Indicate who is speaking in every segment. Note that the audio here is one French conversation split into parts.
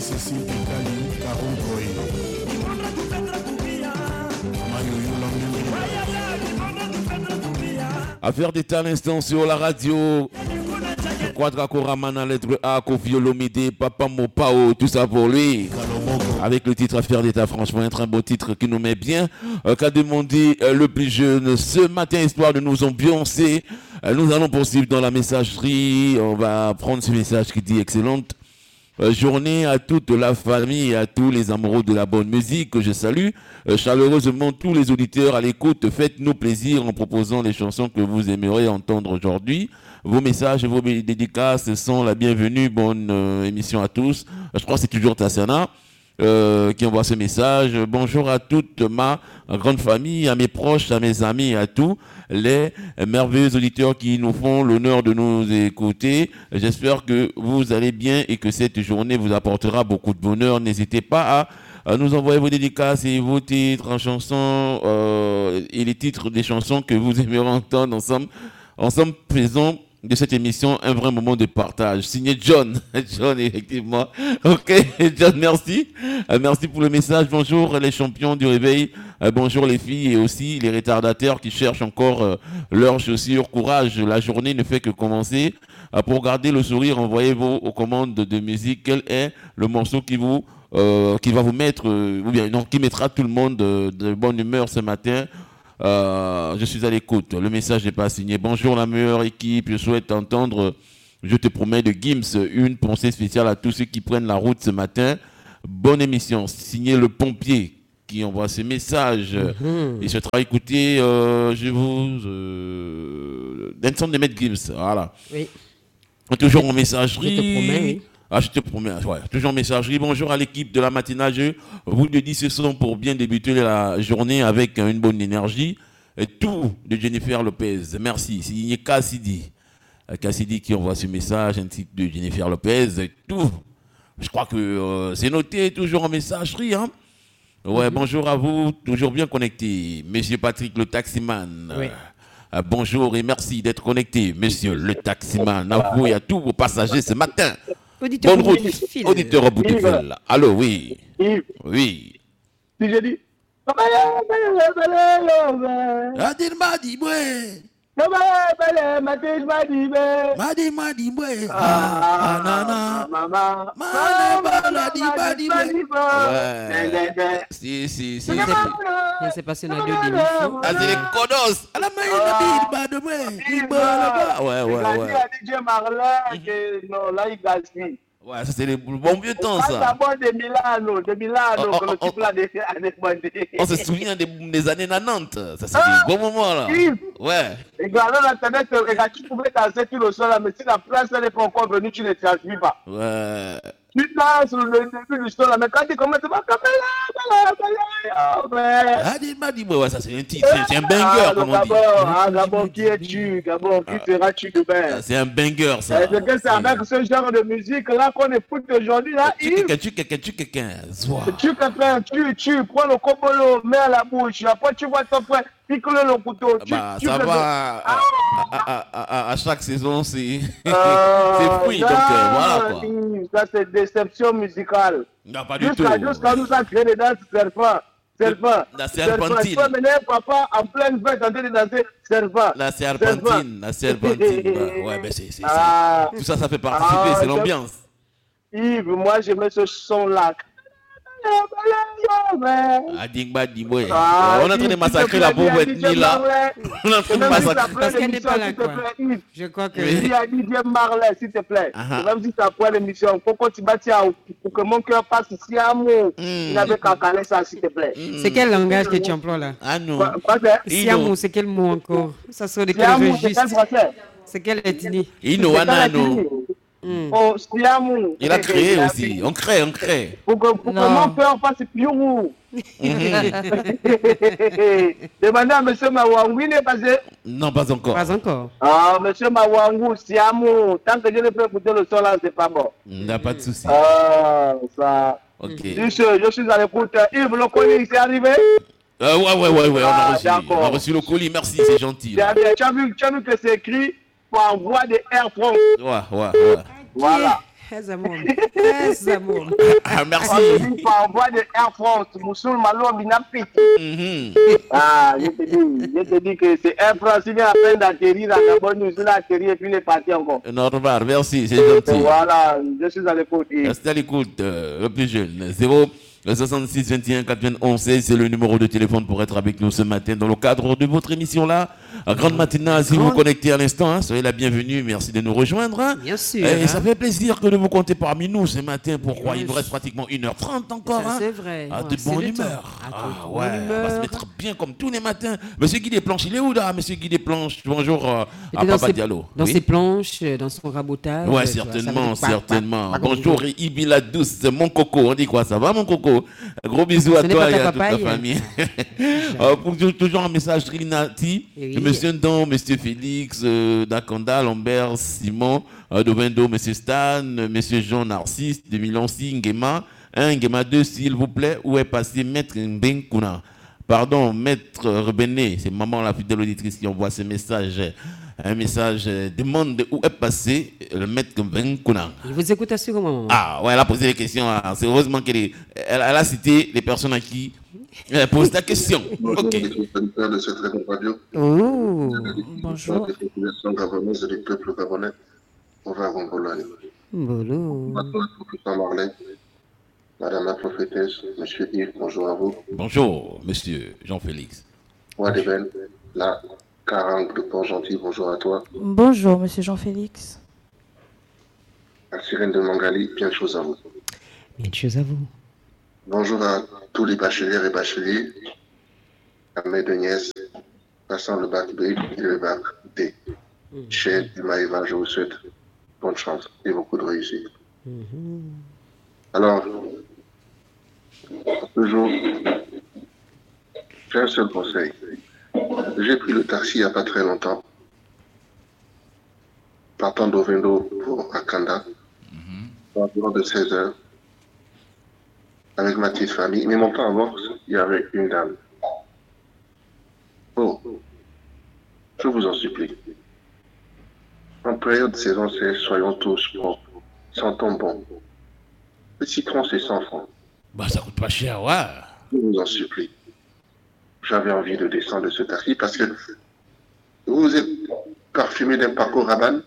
Speaker 1: Cécile Kikali, Caron Koé.
Speaker 2: Affaire d'État à l'instant sur la radio. Quadra Koramana, lettre A, Kofi Olomide, Papa Mopao, tout ça pour lui. Avec le titre Affaire d'État, franchement, un très beau titre qui nous met bien. Qu'a demandé le plus jeune ce matin, histoire de nous ambiancer. Nous allons poursuivre dans la messagerie. On va prendre ce message qui dit excellente journée à toute la famille et à tous les amoureux de la bonne musique que je salue. Chaleureusement tous les auditeurs à l'écoute. Faites-nous plaisir en proposant les chansons que vous aimeriez entendre aujourd'hui. Vos messages et vos dédicaces sont la bienvenue. Bonne émission à tous. Je crois que c'est toujours Tassiana qui envoie ce message. Bonjour à toute ma grande famille, à mes proches, à mes amis et à tous les merveilleux auditeurs qui nous font l'honneur de nous écouter. J'espère que vous allez bien et que cette journée vous apportera beaucoup de bonheur. N'hésitez pas à nous envoyer vos dédicaces et vos titres en chansons et les titres des chansons que vous aimeriez entendre ensemble. Ensemble, faisons de cette émission un vrai moment de partage. Signé John. John, effectivement. Ok, John, merci. Merci pour le message. Bonjour les champions du réveil. Bonjour les filles et aussi les retardataires qui cherchent encore leurs chaussures. Courage, la journée ne fait que commencer. Pour garder le sourire, envoyez-vous aux commandes de musique. Quel est le morceau qui va vous mettre, ou bien non, qui mettra tout le monde de bonne humeur ce matin? Je suis à l'écoute. Le message n'est pas signé. Bonjour la meilleure équipe. Je souhaite entendre, je te promets, de Gims. Une pensée spéciale à tous ceux qui prennent la route ce matin. Bonne émission. Signé le pompier qui envoie ce message. Et je serai écouté. Je vous donne de mettre Gims. Voilà. Oui. Toujours en messagerie.
Speaker 3: Je te promets, oui.
Speaker 2: Ah, je te promets, ouais. Toujours en messagerie. Bonjour à l'équipe de la matinale. Je vous le dis ce soir pour bien débuter la journée avec une bonne énergie. Et tout de Jennifer Lopez. Merci. Signé Cassidy. Cassidy qui envoie ce message, un titre de Jennifer Lopez. Et tout. Je crois que c'est noté toujours en messagerie. Hein? Ouais, bonjour à vous. Toujours bien connecté. Monsieur Patrick, le taximan. Oui. Bonjour et merci d'être connecté, monsieur le taximan. À vous et à tous vos passagers ce matin.
Speaker 3: Auditeur
Speaker 2: bonne route, auditeur au bout du fil. Allô, oui.
Speaker 4: Yves.
Speaker 2: Oui.
Speaker 4: Si je dis.
Speaker 2: Si.
Speaker 3: C'est passé dans 2 démissions.
Speaker 2: Ah, c'est les codos. À la main, ouais.
Speaker 4: DJ Marley, non, là, il gaspille.
Speaker 2: Ouais, ça c'est le bon vieux temps, ça.
Speaker 4: D'abord de Milano, que le type là
Speaker 2: on se souvient des années 90. Ça c'est des bons moments, là. Ouais.
Speaker 4: Et regardez l'internet, tu pouvais danser tout le sol là, mais si la place n'est pas encore venue, tu ne transmis pas.
Speaker 2: Ouais.
Speaker 4: Tu danses sur le début du sol là, mais quand tu commences, tu vas comme
Speaker 2: là. Ouais, ça c'est un titre, c'est un banger, comme on dit.
Speaker 4: Gabon, qui es-tu? Gabon, qui seras-tu demain?
Speaker 2: C'est un banger, ça.
Speaker 4: C'est avec ce genre de musique là qu'on écoute aujourd'hui là.
Speaker 2: Tu
Speaker 4: prends le cobolo, mets à la bouche, après tu vois ton frère. Le couteau,
Speaker 2: ça va à chaque saison, c'est fruit, donc voilà quoi.
Speaker 4: Ça c'est déception musicale.
Speaker 2: Non, pas du tout.
Speaker 4: Jusqu'à nous a créé des danses serpent.
Speaker 2: La serpentine.
Speaker 4: Papa en pleine fête en train de danser serpent.
Speaker 2: La serpentine. Ouais, mais c'est tout ça fait participer, c'est l'ambiance.
Speaker 4: Yves, moi j'aimais ce son là.
Speaker 2: On est en train de massacrer la pauvre ethnie là. On est en train de massacrer.
Speaker 3: Parce qu'elle n'est pas là, quoi. Je crois que.
Speaker 4: Il y a DJ Marley, s'il te plaît. Même si c'est après l'émission, faut que tu bâtis pour que mon cœur passe ici à Siamou. Il n'avait qu'à caler ça, s'il te plaît.
Speaker 3: C'est quel langage que tu emploies là?
Speaker 2: Ah non.
Speaker 3: Siamou, c'est quel mot encore? Ça serait de quel registre? C'est quelle ethnie?
Speaker 4: Oh, Siamou.
Speaker 2: Il a créé aussi. On crée.
Speaker 4: Pour que mon cœur passe Piorou. Demandez à M. Mawangou, il est passé.
Speaker 2: Non, pas encore.
Speaker 4: Ah, M. Mawangou, Siamou. Tant que je ne peux écouter le son là, c'est pas bon.
Speaker 2: Il n'y a pas de souci.
Speaker 4: Ah, ça.
Speaker 2: Ok.
Speaker 4: Je suis à l'écoute. Yves, le colis, c'est arrivé?
Speaker 2: Ouais. On a reçu le colis. Merci, c'est gentil.
Speaker 4: Tu as vu que c'est écrit par voie de Air France.
Speaker 2: Ouais.
Speaker 4: Voilà.
Speaker 2: Merci.
Speaker 4: Par voie de Air France, Moussoul Malo Binapit. Ah, je te dis que c'est Air France qui vient à peine d'atterrir à Gabon, nous sommes atterris et puis il est parti encore.
Speaker 2: Normal, merci, c'est gentil.
Speaker 4: Voilà, je suis à l'écoute.
Speaker 2: Restez à l'écoute, le plus jeune. 066 21 91 16, c'est le numéro de téléphone pour être avec nous ce matin dans le cadre de votre émission là. Grande matinale, si vous vous connectez à l'instant, hein, soyez la bienvenue, merci de nous rejoindre. Hein.
Speaker 3: Bien sûr.
Speaker 2: Et ça fait plaisir que de vous compter parmi nous ce matin. Pourquoi il nous reste pratiquement 1h30 encore.
Speaker 3: Ça,
Speaker 2: hein.
Speaker 3: c'est vrai.
Speaker 2: De bonne humeur. On va se mettre bien comme tous les matins. Monsieur Guy Desplanches, il est où là, Monsieur Guy Desplanches? Bonjour à Papa Diallo.
Speaker 3: Dans ses planches, dans son rabotage.
Speaker 2: Ouais, certainement. Bonjour Ibila Douce, mon coco. On dit quoi, ça va mon coco? Gros bisous à toi et à toute ta famille. Toujours un message Trinati, Monsieur Ndon, Monsieur Félix, Dakanda, Lambert, Simon, Dovendo, Monsieur Stan, Monsieur Jean Narcisse, de Milancy, Ngema 1, Ngema 2, s'il vous plaît, où est passé Maître Mbenkuna? Pardon, Maître Rebené, c'est maman la fidèle auditrice qui envoie ce message. Un message demande où est passé le Maître Mbenkuna.
Speaker 3: Il vous écoute assurément, maman.
Speaker 2: Ah, ouais, elle a posé des questions. C'est heureusement qu'elle a cité les personnes à qui elle pose la question. Ok.
Speaker 5: De cette radio.
Speaker 3: Oh, bonjour.
Speaker 5: Gabonaise et du peuple gabonais. On va en Pologne.
Speaker 3: Bonjour.
Speaker 5: Madame la prophétesse, Monsieur Yves, bonjour à vous.
Speaker 2: Bonjour, Monsieur Jean-Félix.
Speaker 5: Wadeben, la Carangue de Port-Gentil, bonjour à toi.
Speaker 6: Bonjour, Monsieur Jean-Félix.
Speaker 5: La Sirène de Mangali, bien de choses à vous.
Speaker 3: Bien de choses à vous.
Speaker 5: Bonjour à tous les bachelières et bacheliers, la mère de nièce, passant le bac B et le bac D. Chez Maïva, je vous souhaite bonne chance et beaucoup de réussite. Alors, ce jour, j'ai un seul conseil. J'ai pris le taxi il n'y a pas très longtemps, partant d'Ovendo pour Akanda, environ de 16 heures, avec ma petite famille. Mais montant avant, il y avait une dame. Oh, je vous en supplie. En période de saison, c'est soyons tous propres, sentons bon. Le citron, c'est 100 francs.
Speaker 2: Bah, ça coûte pas cher, ouais.
Speaker 5: Je vous en supplie. J'avais envie de descendre de ce taxi parce que vous êtes parfumé d'un parcours Rabanne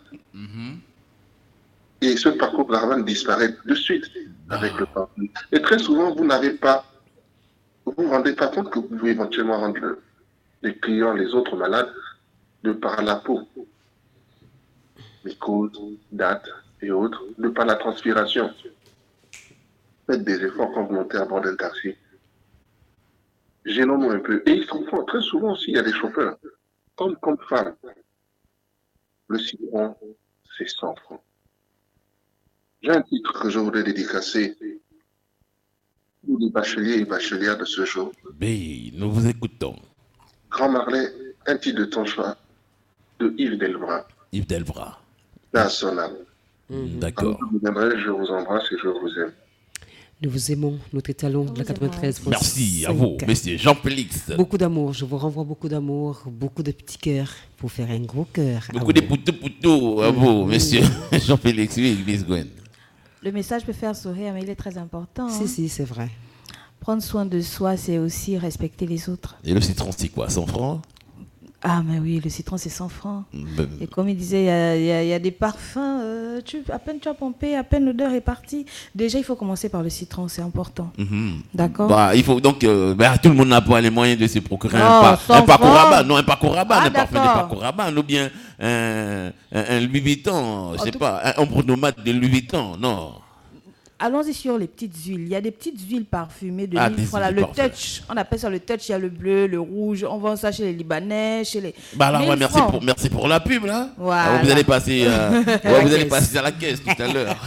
Speaker 5: et ce parcours Rabanne disparaît de suite avec le parfum. Et très souvent, vous n'avez pas, vous ne vous rendez pas compte que vous pouvez éventuellement rendre les clients, les autres malades, de par la peau, mycoses, dates et autres, de par la transpiration. Faites des efforts quand vous montez à bord d'un taxi. Gênons-nous un peu. Et ils s'en font très souvent aussi, il y a des chauffeurs, comme femmes. Le citron, c'est 100 francs. J'ai un titre que je voudrais dédicacer pour les bacheliers et bachelières de ce jour.
Speaker 2: Mais nous vous écoutons.
Speaker 5: Grand Marlet, un titre de ton choix, de Yves Delvra.
Speaker 2: Yves Delvra.
Speaker 5: Dans son âme.
Speaker 2: D'accord.
Speaker 5: Je vous embrasse et je vous aime.
Speaker 3: Nous vous aimons, notre talon de la 93.
Speaker 2: Merci à vous, Monsieur Jean-Félix.
Speaker 3: Beaucoup d'amour, je vous renvoie beaucoup d'amour, beaucoup de petits cœurs pour faire un gros cœur.
Speaker 2: Beaucoup de poutou à vous, Monsieur Jean-Félix. Oui, Miss Gwen.
Speaker 6: Le message peut faire sourire, mais il est très important.
Speaker 3: Si, c'est vrai.
Speaker 6: Prendre soin de soi, c'est aussi respecter les autres.
Speaker 2: Et le citron, c'est quoi, 100 francs?
Speaker 6: Ah, mais oui, le citron, c'est 100 francs. Et comme il disait, il y a des parfums, à peine tu as pompé, à peine l'odeur est partie. Déjà, il faut commencer par le citron, c'est important. D'accord.
Speaker 2: Il faut donc, tout le monde n'a pas les moyens de se procurer un parcours Rabanne. Non, un parcours Rabanne, un parfum de parcours Rabanne, ou bien un Louis Vuitton, je sais pas, un pronomate de Louis Vuitton, non.
Speaker 6: Allons-y sur les petites huiles. Il y a des petites huiles parfumées de l'huile. Voilà, le touch. On appelle ça le touch. Il y a le bleu, le rouge. On vend ça chez les Libanais, chez les.
Speaker 2: Merci pour la pub là.
Speaker 6: Voilà.
Speaker 2: Vous allez passer, vous allez passer à la caisse tout à l'heure.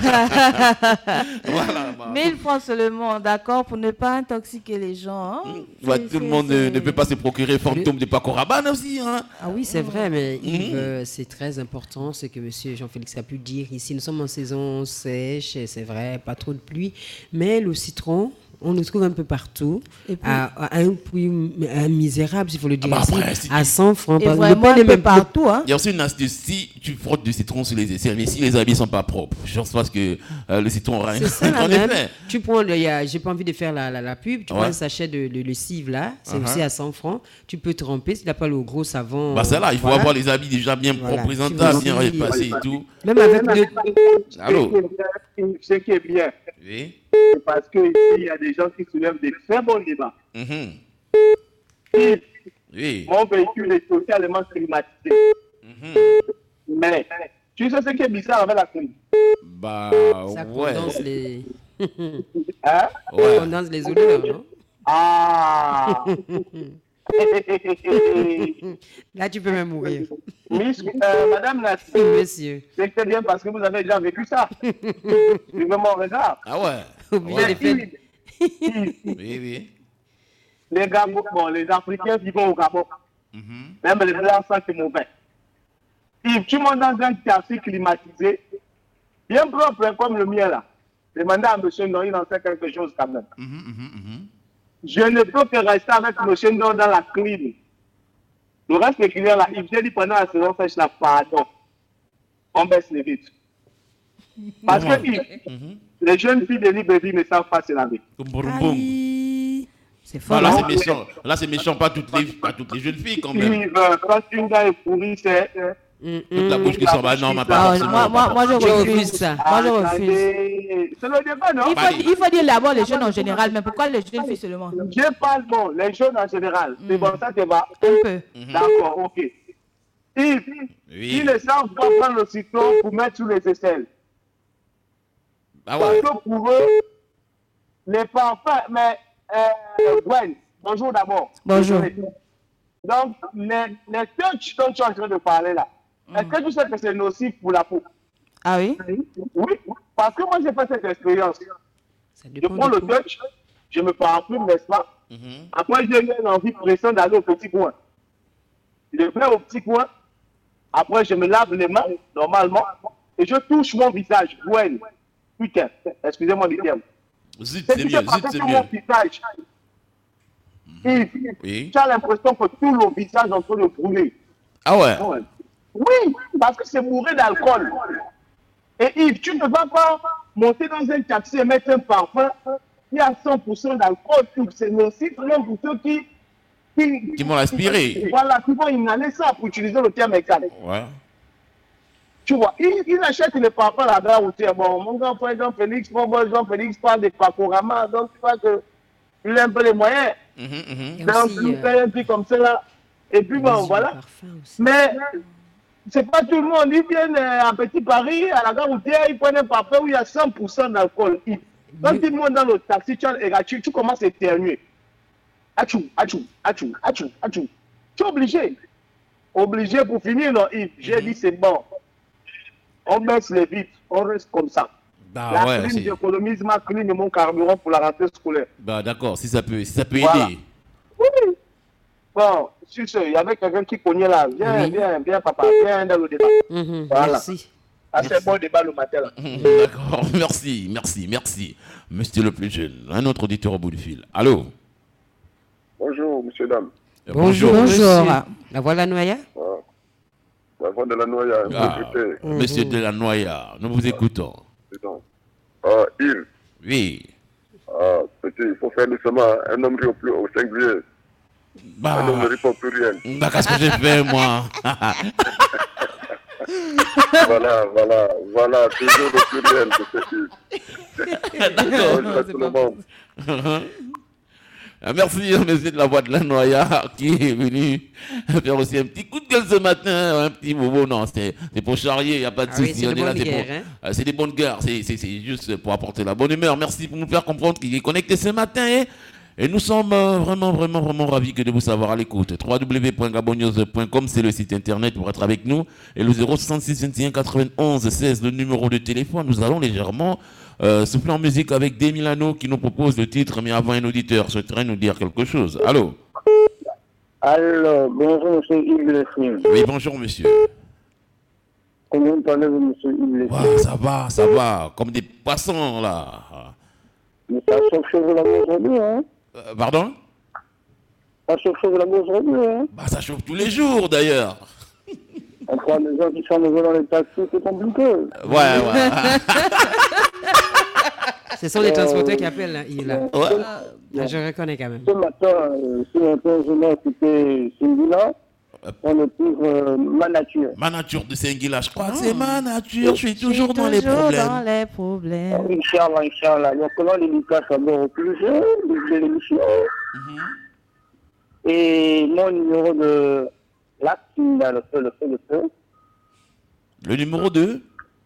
Speaker 2: Voilà.
Speaker 6: 1000 francs seulement, d'accord, pour ne pas intoxiquer les gens. Hein.
Speaker 2: Tout le monde ne peut pas se procurer fantôme de parcours Rabanne aussi. Hein.
Speaker 3: Ah oui, c'est vrai, mais c'est très important ce que Monsieur Jean-Félix a pu dire. Ici, nous sommes en saison sèche, c'est vrai, pas trop de pluie, mais le citron, On le trouve un peu partout,
Speaker 6: Et puis-
Speaker 3: à un prix misérable, il faut le dire
Speaker 2: bah
Speaker 3: ainsi,
Speaker 2: après, si
Speaker 3: à 100 francs.
Speaker 6: Et
Speaker 3: Le
Speaker 6: vraiment
Speaker 3: pain
Speaker 6: un
Speaker 3: n'est
Speaker 6: peu
Speaker 3: même pas
Speaker 6: partout. Hein.
Speaker 2: Il y a aussi une astuce, si tu frottes du citron sur les aisselles, mais si les habits sont pas propres, je pense que le citron aura
Speaker 3: C'est ça,
Speaker 2: en
Speaker 3: là, même.
Speaker 2: effet.
Speaker 3: Tu prends, j'ai pas envie de faire la pub, tu prends un sachet de lessive là, c'est aussi à 100 francs. Tu peux tremper, si tu n'as pas le gros savon.
Speaker 2: Bah c'est là, il faut
Speaker 3: voilà.
Speaker 2: avoir les habits déjà bien
Speaker 3: Voilà.
Speaker 2: propres, présentables,
Speaker 3: Tu
Speaker 2: bien
Speaker 3: vois,
Speaker 2: repassés et tout.
Speaker 3: Même avec deux.
Speaker 2: Allô?
Speaker 4: Ce qui est bien,
Speaker 2: Oui.
Speaker 4: c'est parce qu'ici, il y a des gens qui soulèvent des très bons débats.
Speaker 2: Mhm.
Speaker 4: Yves,
Speaker 2: Oui.
Speaker 4: mon véhicule est totalement climatisé. Mais, tu sais ce qui est bizarre avec la clim?
Speaker 2: Bah
Speaker 3: Ça
Speaker 2: ouais.
Speaker 3: condense les,
Speaker 4: Hein?
Speaker 3: ça
Speaker 2: Ouais.
Speaker 3: condense les odeurs, non?
Speaker 4: Ah!
Speaker 3: Là, tu peux même mourir.
Speaker 4: Madame Nassi,
Speaker 3: Monsieur.
Speaker 4: c'est très bien parce que vous avez déjà vécu ça. Suivez mon regard.
Speaker 2: Ah ouais.
Speaker 3: Obligé de faire.
Speaker 2: Oui, oui.
Speaker 4: Les Gabon, bon, les Africains vivant au Gabon, même les Blancs sont mauvais. Yves, tu montes dans un taxi climatisé, bien propre hein, comme le mien là. Demandez à monsieur Ndon, il en sait quelque chose quand même. Je ne peux que rester avec monsieur Ndon dans la clim. Le reste des clients là, Yves, j'ai dit pendant la saison sèche là, pardon. On baisse les vitres. Parce que Yves, les jeunes filles de Libreville ne savent pas se laver.
Speaker 6: Aïe. C'est fort.
Speaker 2: Ah, là
Speaker 6: hein.
Speaker 2: c'est méchant. Là c'est méchant, pas toutes les jeunes filles quand même.
Speaker 4: Yves, quand une dent est pourrie, c'est...
Speaker 2: Toute la bouche qui s'en va, non, pas
Speaker 6: Ah,
Speaker 2: forcément.
Speaker 6: moi, je
Speaker 3: Je
Speaker 6: refuse
Speaker 3: refuse
Speaker 6: ça.
Speaker 3: ça.
Speaker 6: Moi, je refuse.
Speaker 4: Attendez, c'est le débat, non?
Speaker 6: Il faut dire d'abord les jeunes en général, mais pourquoi les jeunes filles seulement?
Speaker 4: Je parle, bon, les jeunes en général. C'est bon, ça te va.
Speaker 6: Un peu.
Speaker 4: D'accord, ok. Yves,
Speaker 2: Oui.
Speaker 4: ils ne savent pas prendre le citron pour mettre sur les aisselles.
Speaker 2: Ah
Speaker 4: Parce
Speaker 2: ouais.
Speaker 4: que pour eux, les parfums, mais Gwen, bonjour d'abord.
Speaker 6: Bonjour.
Speaker 4: Donc, les touchs dont tu es en train de parler là, est-ce que tu sais que c'est nocif pour la peau?
Speaker 6: Ah oui?
Speaker 4: Oui, parce que moi j'ai fait cette expérience.
Speaker 3: Ça
Speaker 4: Je
Speaker 3: dépend
Speaker 4: prends
Speaker 3: du
Speaker 4: le
Speaker 3: coup.
Speaker 4: touch, je me parfume, n'est-ce pas? Après, j'ai eu une envie pressante d'aller au petit coin. Je vais au petit coin, après je me lave les mains, normalement, et je touche mon visage. Gwen, putain, excusez-moi du terme.
Speaker 2: Zut,
Speaker 4: C'est
Speaker 2: c'est
Speaker 4: qui
Speaker 2: mieux,
Speaker 4: s'est passé
Speaker 2: zut, c'est
Speaker 4: sur
Speaker 2: mieux.
Speaker 4: mon visage. Yves,
Speaker 2: Oui.
Speaker 4: tu as l'impression que tout le visage est en train de brûler.
Speaker 2: Ah ouais.
Speaker 4: Oui, parce que c'est bourré d'alcool. Et Yves, tu ne vas pas monter dans un taxi et mettre un parfum qui a 100% d'alcool. C'est nocif même pour ceux
Speaker 2: Qui vont l'aspirer.
Speaker 4: Voilà, qui vont inhaler ça pour utiliser le terme mécanique.
Speaker 2: Ouais.
Speaker 4: Tu vois, ils achètent les parfums à la gare routière. Bon, mon grand frère Jean-Félix, Jean-Félix parle de Pacorama, donc tu vois qu'il a un peu les moyens.
Speaker 3: Il y a
Speaker 4: Donc,
Speaker 3: aussi,
Speaker 4: il fait un truc comme ça là. Et puis bon,
Speaker 3: les
Speaker 4: voilà.
Speaker 3: parfums aussi.
Speaker 4: Mais c'est pas tout le monde. Ils viennent à Petit Paris, à la gare routière, ils prennent un parfum où il y a 100% d'alcool. Quand ils montent dans le taxi, tu commences à éternuer. Achou, achou, achou, achou, achou. Tu es obligé. Obligé pour finir, non, Yves. J'ai dit c'est bon. On baisse les vitres, on reste comme ça.
Speaker 2: Bah
Speaker 4: La
Speaker 2: ouais.
Speaker 4: clim, j'économise ma clim et mon carburant pour la rentrée scolaire.
Speaker 2: Bah d'accord, si ça peut
Speaker 4: Voilà.
Speaker 2: aider.
Speaker 4: Oui. Bon, sur ce, il y avait quelqu'un qui cognait là. Viens,
Speaker 3: Oui.
Speaker 4: viens, papa, viens dans le débat. Voilà.
Speaker 3: Merci.
Speaker 4: Assez bon débat le matin là.
Speaker 2: D'accord, merci. Monsieur le plus jeune, un autre auditeur au bout du fil. Allô?
Speaker 5: Bonjour, monsieur, dame.
Speaker 3: Bonjour.
Speaker 6: Bonjour.
Speaker 3: La voilà, Noya?
Speaker 5: La voix de la Noya,
Speaker 2: Ah,
Speaker 5: écoutez,
Speaker 2: monsieur de la Noya, nous vous écoutons.
Speaker 5: président. Yves,
Speaker 2: Oui.
Speaker 5: petit, il faut faire doucement. Un homme rit au singulier. Un homme ne
Speaker 2: Bah,
Speaker 5: rit pas au pluriel.
Speaker 2: qu'est-ce que j'ai fait, moi?
Speaker 5: Voilà, toujours le pluriel de petit.
Speaker 2: D'accord.
Speaker 5: Tout le monde.
Speaker 2: Merci, monsieur de la voix de la Noya, qui est venu faire aussi un petit coup de gueule ce matin, un petit bobo. Non, c'est pour charrier, il n'y a pas de
Speaker 3: Ah oui,
Speaker 2: souci.
Speaker 3: c'est
Speaker 2: On
Speaker 3: de
Speaker 2: est là,
Speaker 3: bonne
Speaker 2: c'est
Speaker 3: guerre,
Speaker 2: pour. C'est des bonnes guerres, c'est juste pour apporter la bonne humeur. Merci pour nous faire comprendre qu'il est connecté ce matin. Et nous sommes vraiment ravis que de vous savoir à l'écoute. www.gabonnews.com, c'est le site internet pour être avec nous. Et le 066 21 91 16, le numéro de téléphone. Nous allons légèrement souffler en musique avec Des Milano qui nous propose le titre. Mais avant, un auditeur souhaiterait nous dire quelque chose. Allô?
Speaker 4: Alors, bonjour, monsieur Yves Lessing.
Speaker 2: Oui, bonjour, monsieur.
Speaker 4: Comment parlez-vous, monsieur Yves Lessing?
Speaker 2: Ouais, ça va. Comme des poissons, là.
Speaker 7: Mais ça chauffe l'amour aujourd'hui, hein.
Speaker 2: Pardon?
Speaker 7: Ça chauffe l'amour aujourd'hui, hein.
Speaker 2: Bah, ça chauffe tous les jours, d'ailleurs.
Speaker 7: On prend des gens qui sont mauvais dans les taxis, c'est compliqué.
Speaker 2: Ouais.
Speaker 3: Ce sont les transporteurs qui appellent, là.
Speaker 2: Ouais.
Speaker 3: Je reconnais quand même.
Speaker 7: Ce matin, je n'ai écouté Singula. On le trouve ma nature.
Speaker 2: Ma nature de Singuila, je crois que c'est ma nature. Je suis toujours dans les problèmes.
Speaker 7: Inch'Allah. Donc, là, l'éducation d'abord au plus jeune, de l'émission. Et mon numéro de l'acting, le feu.
Speaker 2: Le numéro 2?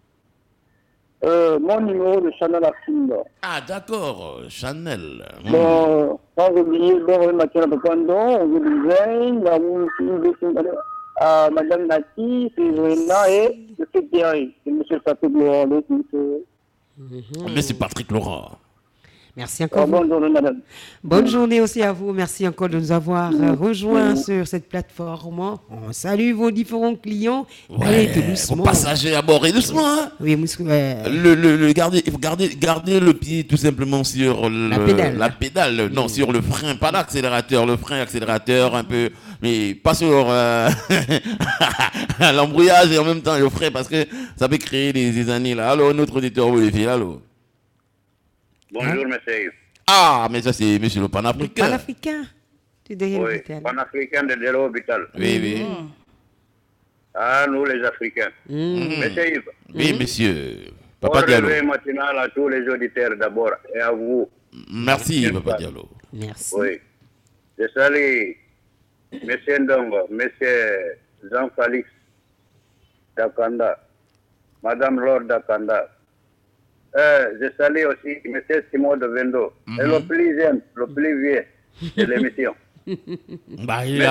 Speaker 7: Mon numéro de Chanel acting.
Speaker 2: Ah, d'accord, Chanel.
Speaker 7: Bon, sans oublier, Mathieu Papandon, on vous disait, à Madame Nati, Séverina et M. Thierry. Et M. Patrick Laurent.
Speaker 2: Monsieur Patrick Laurent.
Speaker 3: Merci encore.
Speaker 7: Bonne journée, madame.
Speaker 3: Bonne journée aussi à vous. Merci encore de nous avoir rejoints sur cette plateforme. On salue vos différents clients. Allez, tout doucement.
Speaker 2: Vos passagers à bord et doucement. Hein.
Speaker 3: Oui,
Speaker 2: il faut garder le pied tout simplement sur la pédale. Non, sur le frein, pas l'accélérateur. Le frein, accélérateur, un peu. Mais pas sur l'embrouillage et en même temps le frein parce que ça peut créer des années là. Alors, notre auditeur, vous les filles, allô.
Speaker 8: Bonjour, monsieur.
Speaker 2: Ah, mais ça, c'est monsieur le panafricain.
Speaker 3: Le panafricain.
Speaker 8: Oui, panafricain de Delo Hôpital.
Speaker 2: Oui.
Speaker 8: Ah, nous, les Africains. Monsieur Yves.
Speaker 2: Oui, monsieur. Papa Diallo.
Speaker 8: Bon matinal à tous les auditeurs d'abord et à vous.
Speaker 2: Merci, Papa Diallo.
Speaker 3: Merci.
Speaker 8: Oui. Je salue monsieur Ndongo, monsieur Jean-Félix Dakanda, madame Laure Dakanda. Je salue aussi M. Simon de Vendo, et le plus jeune, le plus vieux de l'émission.
Speaker 2: Bah, il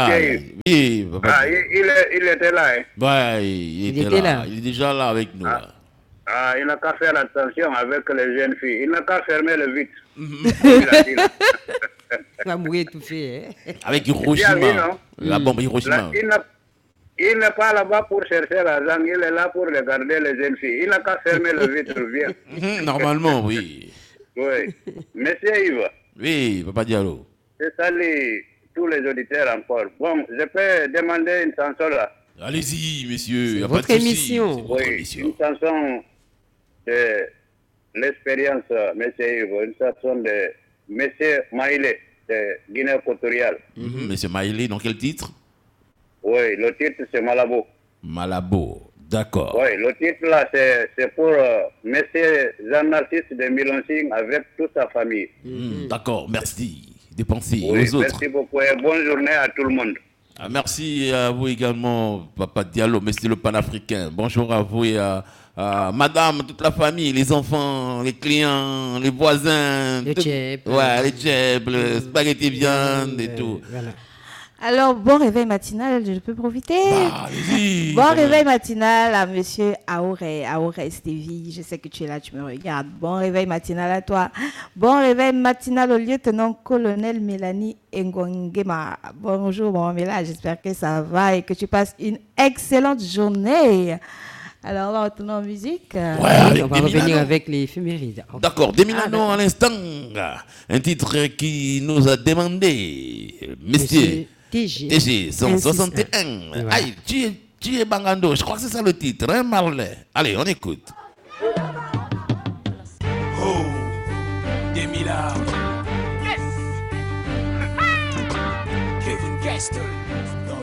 Speaker 8: était là. Hein.
Speaker 2: Ouais, il était là. Il est déjà là avec nous.
Speaker 8: Il n'a qu'à faire attention avec les jeunes filles. Il n'a qu'à fermer le vitre.
Speaker 3: Il va mourir étouffé. Hein?
Speaker 2: Avec Hiroshima. La bombe Hiroshima.
Speaker 8: Il n'est pas là-bas pour chercher l'argent, il est là pour regarder les jeunes filles. Il n'a qu'à fermer le vitre bien.
Speaker 2: Normalement, oui.
Speaker 8: Oui. Monsieur Yves.
Speaker 2: Oui, Papa Diallo.
Speaker 8: Je salue tous les auditeurs encore. Bon, je peux demander une chanson là.
Speaker 2: Allez-y, messieurs.
Speaker 3: C'est votre émission.
Speaker 8: Oui, une chanson de l'expérience, monsieur Yves. Une chanson de monsieur Maïlé de Guinée équatoriale.
Speaker 2: Monsieur Maïlé, dans quel titre?
Speaker 8: Oui, le titre c'est Malabo.
Speaker 2: Malabo, d'accord.
Speaker 8: Oui, le titre là c'est pour monsieur Jean-Narcisse de Milonsing avec toute sa famille.
Speaker 2: D'accord, merci de penser
Speaker 8: aux
Speaker 2: autres.
Speaker 8: Merci beaucoup et bonne journée à tout le monde.
Speaker 2: Merci à vous également, Papa Diallo, monsieur le panafricain. Bonjour à vous et à madame, toute la famille, les enfants, les clients, les voisins.
Speaker 3: Les tchèpes.
Speaker 2: Ouais, les tchèpes, le spaghetti viande et tout.
Speaker 3: Voilà.
Speaker 6: Alors, bon réveil matinal, je peux profiter. Bon réveil matinal à monsieur Aouré Stevie. Je sais que tu es là, tu me regardes. Bon réveil matinal à toi. Bon réveil matinal au lieutenant-colonel Mélanie Ngongema. Bonjour, bon Méla, j'espère que ça va et que tu passes une excellente journée. Alors, on va retourner en musique.
Speaker 3: Ouais, on va revenir avec les éphémérides.
Speaker 2: D'accord, Demilano à l'instant. Un titre qui nous a demandé, Monsieur TG 161. Aïe, tu es Bangando. Je crois que c'est ça le titre, hein, Marley. Allez, on écoute.
Speaker 9: Oh, Demila. Yes. Kevin Gaston.